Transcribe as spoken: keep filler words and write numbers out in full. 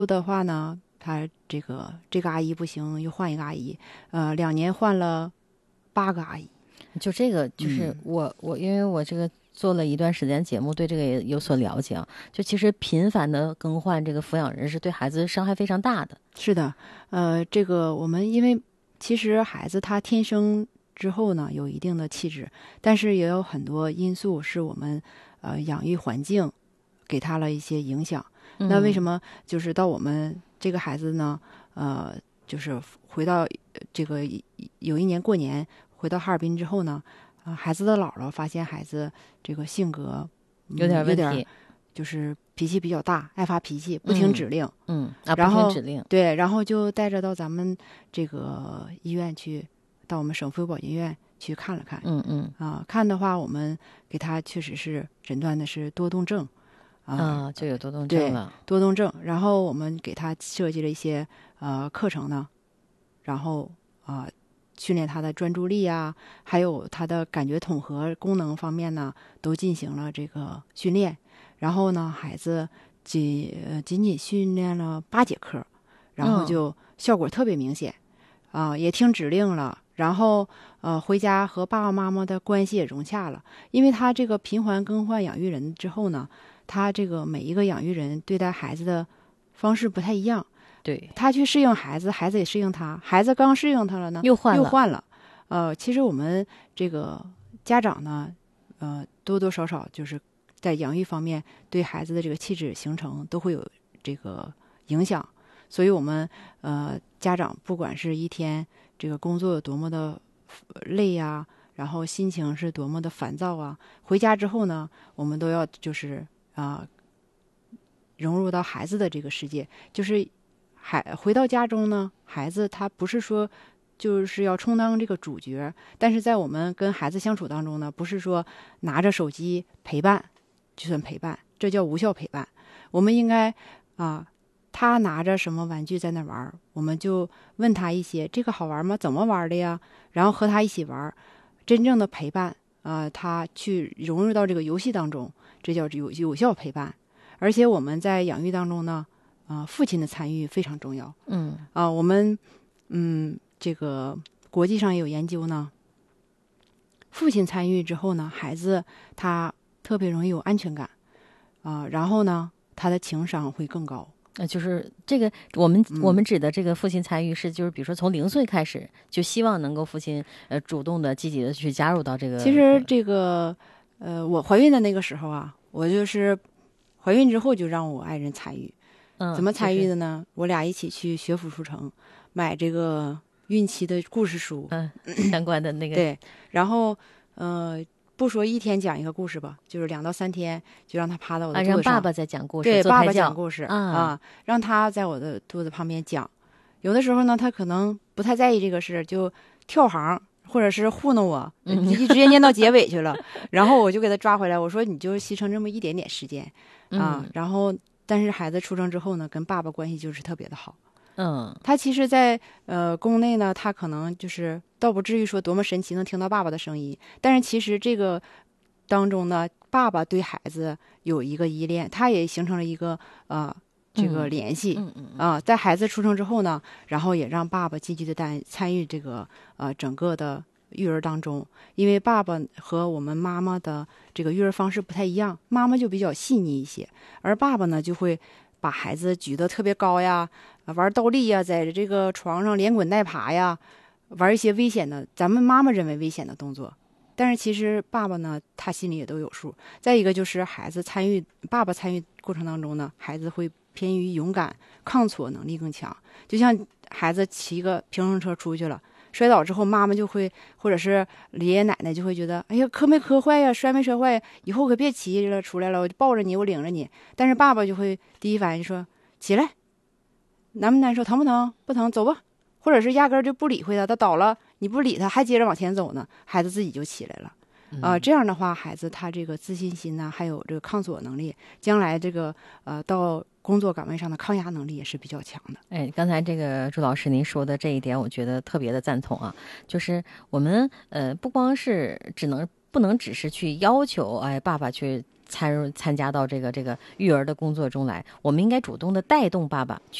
的话呢，他这个这个阿姨不行，又换一个阿姨，呃，两年换了八个阿姨。 就这个，就是嗯我、我，因为我这个做了一段时间节目，对这个也有所了解啊。就其实频繁的更换这个抚养人是对孩子伤害非常大的。 是的，呃，这个我们因为其实孩子他天生之后呢有一定的气质，但是也有很多因素是我们呃养育环境给他了一些影响。那为什么？ 么就是到我们这个孩子呢？呃，就是回到呃这个有一年过年回到哈尔滨之后呢，啊、孩子的姥姥发现孩子这个性格、嗯、 有点有点问题。 就是脾气比较大，爱发脾气，不听指令。 嗯啊，不然后听指令。 对，然后就带着到咱们这个医院去，到我们省妇幼保健院去看了看。 嗯嗯啊，看的话，我们给他确实是诊断的是多动症。啊， 啊，就有多动症对， 了。 多动症。然后我们给他设计了一些呃课程呢，然后啊、训练他的专注力啊，还有他的感觉统合功能方面呢，都进行了这个训练。然后呢，孩子仅呃仅仅训练了八节课，然后嗯就效果特别明显。啊、也听指令了。然后，呃，回家和爸爸妈妈的关系也融洽了，因为他这个频繁更换养育人之后呢，他这个每一个养育人对待孩子的方式不太一样， 对， 他去适应孩子，孩子也适应他，孩子刚适应他了呢， 又换了。 又换了。呃，其实我们这个家长呢，呃，多多少少就是在养育方面对孩子的这个气质形成都会有这个影响，所以我们呃家长不管是一天这个工作有多么的累呀、然后心情是多么的烦躁啊，回家之后呢，我们都要就是啊、融入到孩子的这个世界，就是孩回到家中呢，孩子他不是说就是要充当这个主角，但是在我们跟孩子相处当中呢，不是说拿着手机陪伴就算陪伴，这叫无效陪伴。我们应该啊，他拿着什么玩具在那玩，我们就问他一些这个好玩吗？怎么玩的呀？然后和他一起玩，真正的陪伴啊、他去融入到这个游戏当中，这叫有有效陪伴。而且我们在养育当中呢，啊、父亲的参与非常重要。 嗯啊、我们嗯，这个国际上也有研究呢，父亲参与之后呢，孩子他特别容易有安全感啊、然后呢，他的情商会更高。 呃，就是这个我们、 嗯我们指的这个父亲参与是，就是比如说从零岁开始，就希望能够父亲呃主动的、积极的去加入到这个。 其实这个呃，我怀孕的那个时候啊，我就是怀孕之后就让我爱人参与。 嗯， 怎么参与就是的呢？我俩一起去学府书城买这个孕期的故事书。 嗯相关的那个。 对，然后呃，不说一天讲一个故事吧，就是两到三天就让他趴到我啊， 的肚子上， 让爸爸在讲故事， 对，爸爸做胎教讲故事啊。 让他在我的肚子旁边讲。有的时候呢，他可能不太在意这个事，就跳行或者是糊弄我， 嗯一直接念到结尾去了。然后我就给他抓回来，我说你就牺牲这么一点点时间啊。 嗯然后，但是孩子出生之后呢，跟爸爸关系就是特别的好。 嗯他其实在，呃宫内呢，他可能就是倒不至于说多么神奇能听到爸爸的声音，但是其实这个当中呢，爸爸对孩子有一个依恋，他也形成了一个呃这个嗯联系。 嗯嗯啊、在孩子出生之后呢，然后也让爸爸积极的参参与这个呃整个的育儿当中，因为爸爸和我们妈妈的这个育儿方式不太一样，妈妈就比较细腻一些，而爸爸呢就会把孩子举得特别高呀，啊玩倒立呀，在这个床上连滚带爬呀，玩一些危险的，咱们妈妈认为危险的动作。但是其实爸爸呢，他心里也都有数。再一个就是孩子参与，爸爸参与过程当中呢，孩子会偏于勇敢，抗挫能力更强。就像孩子骑个平衡车出去了，摔倒之后，妈妈就会，或者是爷爷奶奶就会觉得，哎呀，磕没磕坏呀，摔没摔坏呀，以后可别骑了出来了，我就抱着你，我领着你。但是爸爸就会第一反应就说，起来，难不难受，疼不疼？不疼，走吧。或者是压根儿就不理会他，他倒了，你不理他，还接着往前走呢，孩子自己就起来了。啊、这样的话，孩子他这个自信心呐、还有这个抗挫能力，将来这个呃到工作岗位上的抗压能力也是比较强的。 哎，刚才这个朱老师您说的这一点，我觉得特别的赞同啊。就是我们呃，不光是只能不能只是去要求，哎，爸爸去参入参加到这个这个育儿的工作中来，我们应该主动的带动爸爸去